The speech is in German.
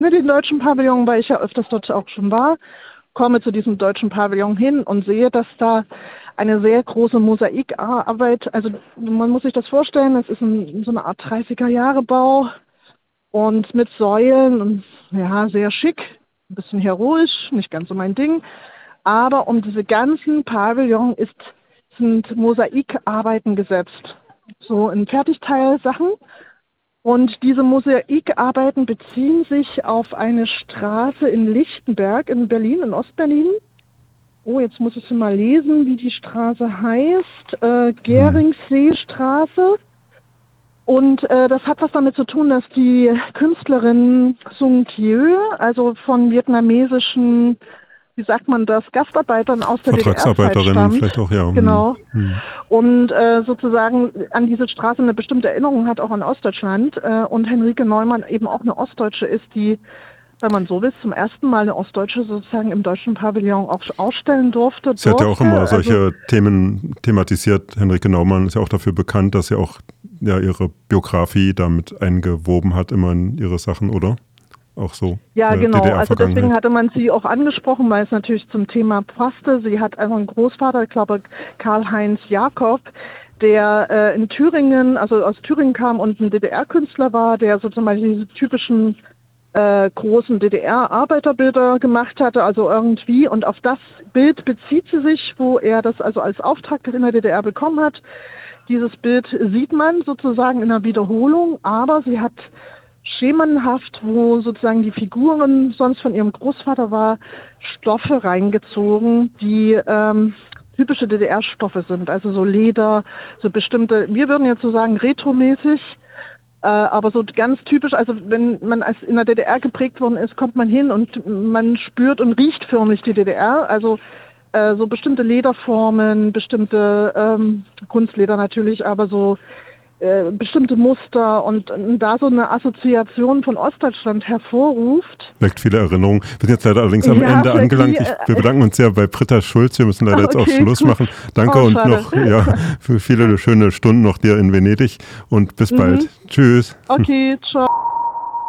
mit dem deutschen Pavillon, weil ich ja öfters dort auch schon war, komme zu diesem deutschen Pavillon hin und sehe, dass da eine sehr große Mosaikarbeit, also man muss sich das vorstellen, es ist so eine Art 30er-Jahre-Bau und mit Säulen und ja, sehr schick, ein bisschen heroisch, nicht ganz so mein Ding, aber um diese ganzen Pavillon sind Mosaikarbeiten gesetzt, so in Fertigteilsachen. Und diese Mosaikarbeiten beziehen sich auf eine Straße in Lichtenberg in Berlin, in Ostberlin. Oh, jetzt muss ich mal lesen, wie die Straße heißt. Geringsseestraße. Und das hat was damit zu tun, dass die Künstlerin Sung Thieu, also von vietnamesischen, wie sagt man das, Gastarbeitern aus der DDR-Zeit stammt. Vielleicht auch, ja. Genau. Und sozusagen an diese Straße eine bestimmte Erinnerung hat, auch an Ostdeutschland. Und Henrike Neumann eben auch eine Ostdeutsche ist, die, wenn man so will, zum ersten Mal eine Ostdeutsche sozusagen im deutschen Pavillon auch ausstellen durfte. Sie hat ja auch immer solche Themen thematisiert. Henrike Neumann ist ja auch dafür bekannt, dass sie auch ihre Biografie damit eingewoben hat, immer in ihre Sachen, oder? Auch so. Ja, genau. Also deswegen hatte man sie auch angesprochen, weil es natürlich zum Thema passte. Sie hat also einen Großvater, ich glaube Karl-Heinz Jakob, der in Thüringen, also aus Thüringen kam und ein DDR-Künstler war, der so zum Beispiel diese typischen großen DDR-Arbeiterbilder gemacht hatte, also irgendwie. Und auf das Bild bezieht sie sich, wo er das also als Auftrag in der DDR bekommen hat. Dieses Bild sieht man sozusagen in einer Wiederholung, aber sie hat schemenhaft, wo sozusagen die Figuren sonst von ihrem Großvater war, Stoffe reingezogen, die typische DDR-Stoffe sind, also so Leder, so bestimmte, wir würden jetzt so sagen retromäßig, aber so ganz typisch, also wenn man als in der DDR geprägt worden ist, kommt man hin und man spürt und riecht förmlich die DDR, also so bestimmte Lederformen, bestimmte Kunstleder natürlich, aber so bestimmte Muster und da so eine Assoziation von Ostdeutschland hervorruft. Weckt viele Erinnerungen. Wir sind jetzt leider allerdings am Ende angelangt. Wir bedanken uns sehr bei Britta Schulz. Wir müssen leider jetzt auch Schluss machen. Danke und noch für viele schöne Stunden noch dir in Venedig und bis bald. Tschüss. Okay, ciao.